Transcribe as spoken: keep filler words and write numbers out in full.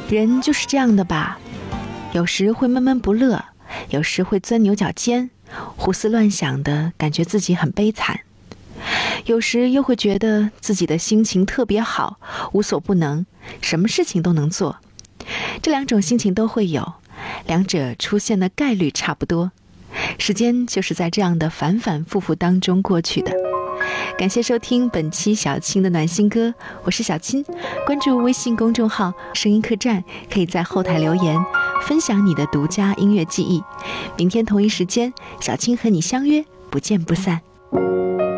人就是这样的吧，有时会闷闷不乐，有时会钻牛角尖，胡思乱想的感觉自己很悲惨，有时又会觉得自己的心情特别好，无所不能，什么事情都能做。这两种心情都会有，两者出现的概率差不多，时间就是在这样的反反复复当中过去的。感谢收听本期小青的暖心歌，我是小青，关注微信公众号声音客栈，可以在后台留言分享你的独家音乐记忆。明天同一时间，小青和你相约，不见不散。